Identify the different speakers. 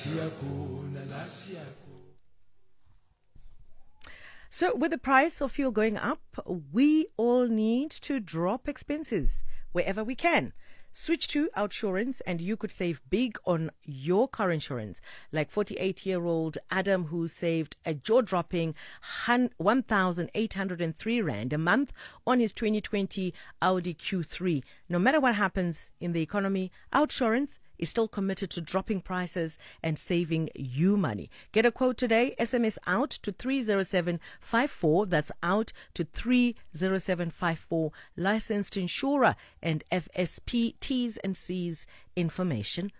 Speaker 1: So, with the price of fuel going up, we all need to drop expenses wherever we can. Switch to Outsurance and you could save big on your car insurance. Like 48-year-old Adam, who saved a jaw-dropping 1,803 Rand a month on his 2020 Audi Q3. No matter what happens in the economy, Outsurance is still committed to dropping prices and saving you money. Get a quote today. SMS out to 30754. That's out to 30754. Licensed insurer and FSP T's and C's information